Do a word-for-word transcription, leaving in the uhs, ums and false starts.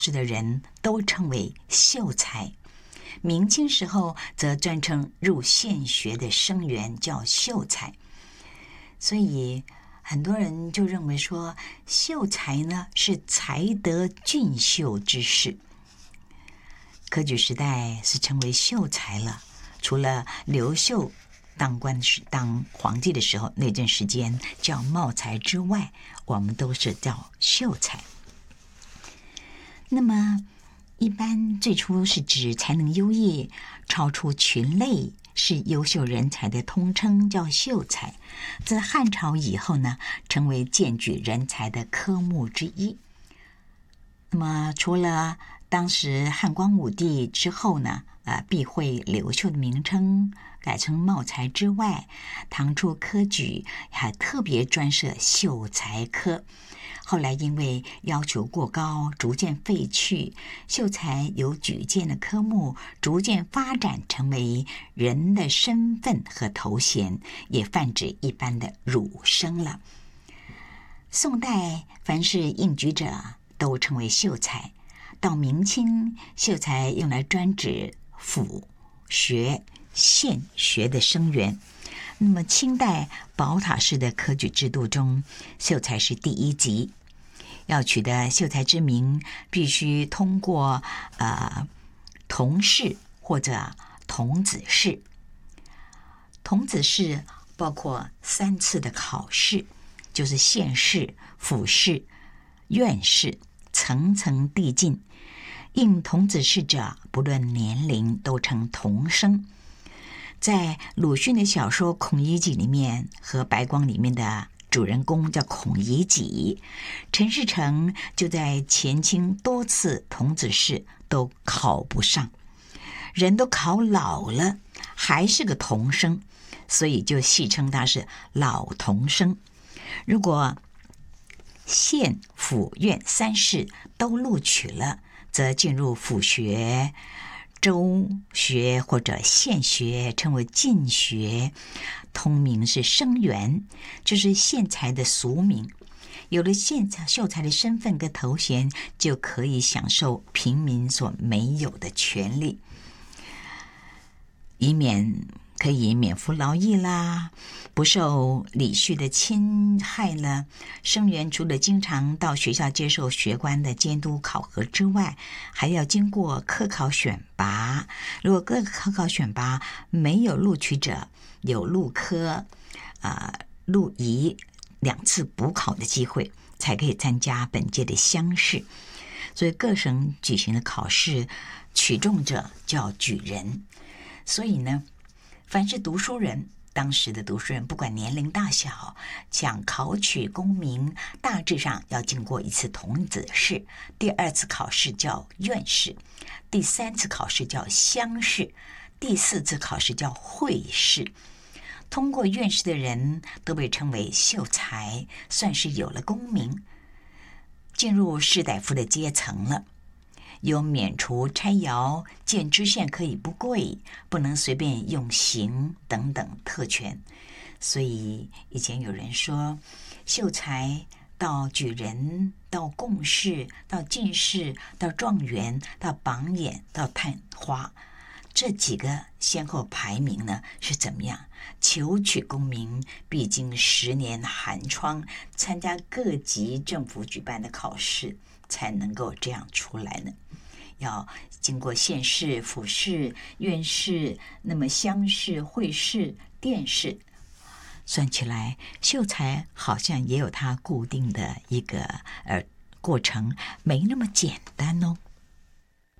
是的人都称为秀才。明清时候则专称入县学的生员叫秀才。所以很多人就认为说，秀才呢是才德俊秀之士。科举时代是称为秀才了，除了刘秀当官时当皇帝的时候那阵时间叫茂才之外，我们都是叫秀才。那么一般最初是指才能优异，超出群类，是优秀人才的通称，叫秀才。在汉朝以后呢，成为荐举人才的科目之一。那么除了当时汉光武帝之后呢，呃，避讳刘秀的名称，改成茂才之外，唐初科举还特别专设秀才科。后来因为要求过高，逐渐废去，秀才由举荐的科目逐渐发展成为人的身份和头衔，也泛指一般的儒生了。宋代凡是应举者都称为秀才，到明清，秀才用来专指府学、县学的生员。那么清代宝塔式的科举制度中，秀才是第一级，要取得秀才之名，必须通过呃童试或者童子试。童子试包括三次的考试，就是县试、府试、院试，层层递进。应童子试者，不论年龄，都称童生。在鲁迅的小说《孔乙己》里面和白光里面的主人公叫孔乙己，陈世成就在前清多次童子试都考不上，人都考老了，还是个童生，所以就戏称他是老童生。如果县、府、院三试都录取了，则进入府学、州学或者县学，称为进学，通名是生员，就是县才的俗名。有了县才秀才的身份跟头衔，就可以享受平民所没有的权利，以免可以免服劳役啦，不受礼序的侵害了。生员除了经常到学校接受学官的监督考核之外，还要经过科考选拔。如果各个科考选拔没有录取者，有录科、呃、录仪两次补考的机会，才可以参加本届的乡试。所以各省举行的考试，取中者叫举人。所以呢，凡是读书人，当时的读书人不管年龄大小，想考取功名，大致上要经过一次童子试，第二次考试叫院试，第三次考试叫乡试，第四次考试叫会试。通过院试的人都被称为秀才，算是有了功名，进入士大夫的阶层了。有免除差徭、见知县可以不跪、不能随便用刑等等特权。所以以前有人说，秀才到举人，到贡士，到进士，到状元，到榜眼，到探花，这几个先后排名呢是怎么样？求取功名，必经十年寒窗，参加各级政府举办的考试，才能够这样出来呢。要经过县试、府试、院试，那么乡试、会试、殿试，算起来，秀才好像也有它固定的一个呃过程，没那么简单哦。